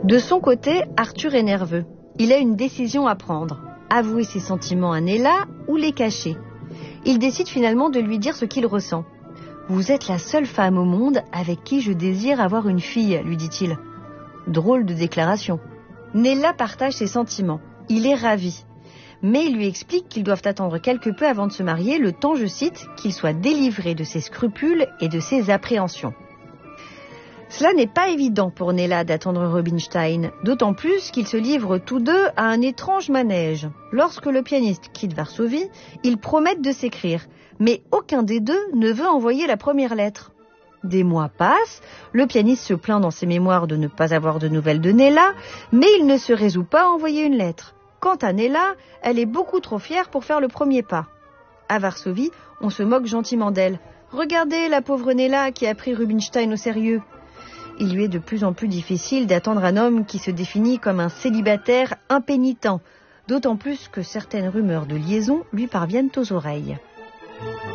De son côté, Arthur est nerveux. Il a une décision à prendre. Avouer ses sentiments à Nella ou les cacher. Il décide finalement de lui dire ce qu'il ressent. « Vous êtes la seule femme au monde avec qui je désire avoir une fille », lui dit-il. Drôle de déclaration. Nella partage ses sentiments. Il est ravi. Mais il lui explique qu'ils doivent attendre quelque peu avant de se marier, le temps, je cite, qu'il soit délivré de ses scrupules et de ses appréhensions. Cela n'est pas évident pour Nella d'attendre Rubinstein, d'autant plus qu'ils se livrent tous deux à un étrange manège. Lorsque le pianiste quitte Varsovie, ils promettent de s'écrire, mais aucun des deux ne veut envoyer la première lettre. Des mois passent, le pianiste se plaint dans ses mémoires de ne pas avoir de nouvelles de Nella, mais il ne se résout pas à envoyer une lettre. Quant à Nella, elle est beaucoup trop fière pour faire le premier pas. À Varsovie, on se moque gentiment d'elle. « Regardez la pauvre Nella qui a pris Rubinstein au sérieux !» Il lui est de plus en plus difficile d'attendre un homme qui se définit comme un célibataire impénitent, d'autant plus que certaines rumeurs de liaison lui parviennent aux oreilles.